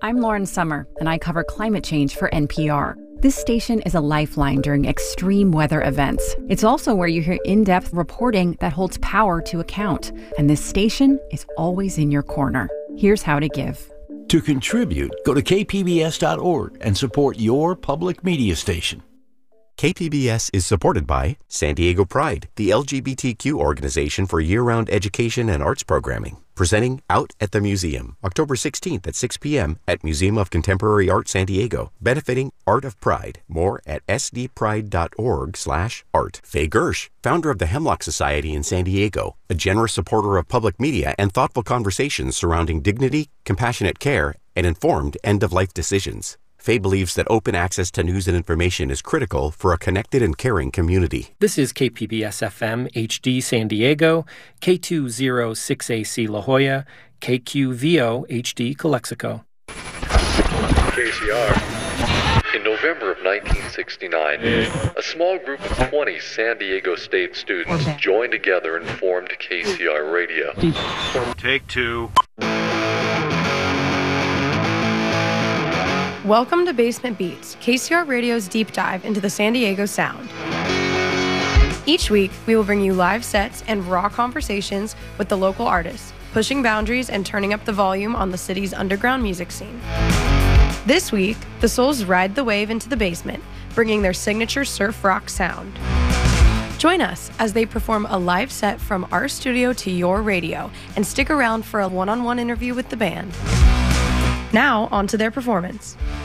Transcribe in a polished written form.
I'm Lauren Summer, and I cover climate change for NPR. This station is a lifeline during extreme weather events. It's also where you hear in-depth reporting that holds power to account. And this station is always in your corner. Here's how to give. To contribute, go to kpbs.org and support your public media station. KPBS is supported by San Diego Pride, the LGBTQ organization for year-round education and arts programming. Presenting Out at the Museum, October 16th at 6 p.m. at Museum of Contemporary Art San Diego, benefiting Art of Pride. More at sdpride.org/art. Faye Gersh, founder of the Hemlock Society in San Diego, a generous supporter of public media and thoughtful conversations surrounding dignity, compassionate care, and informed end-of-life decisions. Faye believes that open access to news and information is critical for a connected and caring community. This is KPBS-FM HD San Diego, K206AC La Jolla, KQVO HD Calexico. KCR. In November of 1969, a small group of 20 San Diego State students joined together and formed KCR Radio. Take two. Welcome to Basement Beats, KCR Radio's deep dive into the San Diego sound. Each week, we will bring you live sets and raw conversations with the local artists, pushing boundaries and turning up the volume on the city's underground music scene. This week, the Souls ride the wave into the basement, bringing their signature surf rock sound. Join us as they perform a live set from our studio to your radio, and stick around for a one-on-one interview with the band. Now, on to their performance.